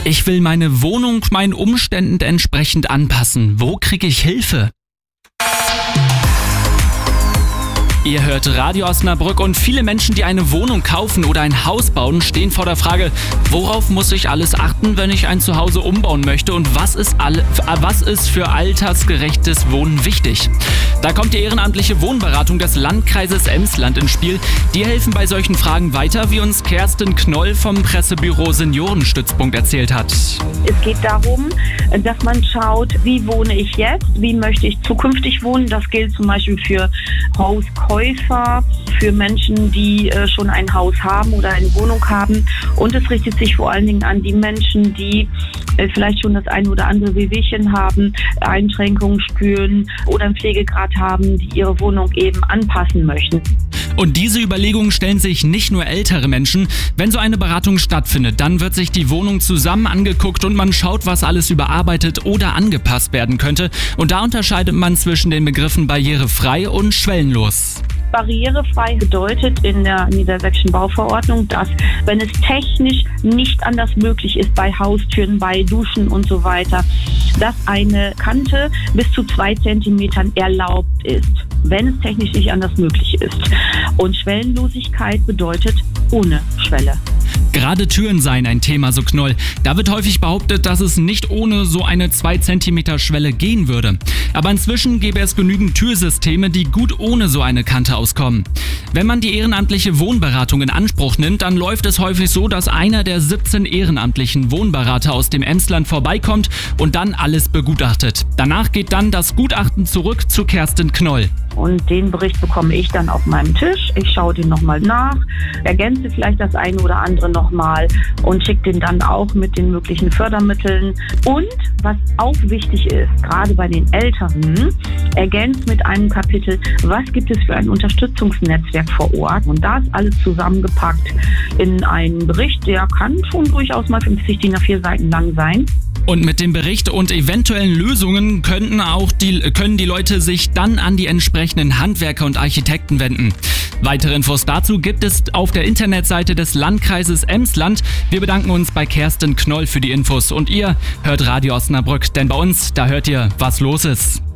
Ich will meine Wohnung meinen Umständen entsprechend anpassen. Wo kriege ich Hilfe? Ihr hört Radio Osnabrück und viele Menschen, die eine Wohnung kaufen oder ein Haus bauen, stehen vor der Frage, worauf muss ich alles achten, wenn ich ein Zuhause umbauen möchte und was ist für altersgerechtes Wohnen wichtig? Da kommt die ehrenamtliche Wohnberatung des Landkreises Emsland ins Spiel. Die helfen bei solchen Fragen weiter, wie uns Kerstin Knoll vom Pressebüro Seniorenstützpunkt erzählt hat. Es geht darum, dass man schaut, wie wohne ich jetzt, wie möchte ich zukünftig wohnen. Das gilt zum Beispiel für Hauskäufer, für Menschen, die schon ein Haus haben oder eine Wohnung haben. Und es richtet sich vor allen Dingen an die Menschen, die vielleicht schon das eine oder andere Wehwehchen haben, Einschränkungen spüren oder einen Pflegegrad haben, die ihre Wohnung eben anpassen möchten. Und diese Überlegungen stellen sich nicht nur ältere Menschen. Wenn so eine Beratung stattfindet, dann wird sich die Wohnung zusammen angeguckt und man schaut, was alles überarbeitet oder angepasst werden könnte. Und da unterscheidet man zwischen den Begriffen barrierefrei und schwellenlos. Barrierefrei bedeutet in der Niedersächsischen Bauverordnung, dass, wenn es technisch nicht anders möglich ist, bei Haustüren, bei Duschen und so weiter, dass eine Kante bis zu 2 Zentimetern erlaubt ist, wenn es technisch nicht anders möglich ist. Und Schwellenlosigkeit bedeutet ohne Schwelle. Gerade Türen seien ein Thema, so Knoll. Da wird häufig behauptet, dass es nicht ohne so eine 2 Zentimeter Schwelle gehen würde. Aber inzwischen gäbe es genügend Türsysteme, die gut ohne so eine Kante auskommen. Wenn man die ehrenamtliche Wohnberatung in Anspruch nimmt, dann läuft es häufig so, dass einer der 17 ehrenamtlichen Wohnberater aus dem Emsland vorbeikommt und dann alles begutachtet. Danach geht dann das Gutachten zurück zu Kerstin Knoll. Und den Bericht bekomme ich dann auf meinem Tisch. Ich schaue den nochmal nach, ergänze vielleicht das eine oder andere nochmal und schicke den dann auch mit den möglichen Fördermitteln. Und was auch wichtig ist, gerade bei den Älteren, ergänzt mit einem Kapitel, was gibt es für ein Unterstützungsnetzwerk vor Ort. Und das alles zusammengepackt in einen Bericht, der kann schon durchaus mal 50 DIN A4 Seiten lang sein. Und mit dem Bericht und eventuellen Lösungen können die Leute sich dann an die entsprechenden Handwerker und Architekten wenden. Weitere Infos dazu gibt es auf der Internetseite des Landkreises Emsland. Wir bedanken uns bei Kerstin Knoll für die Infos und ihr hört Radio Osnabrück, denn bei uns, da hört ihr, was los ist.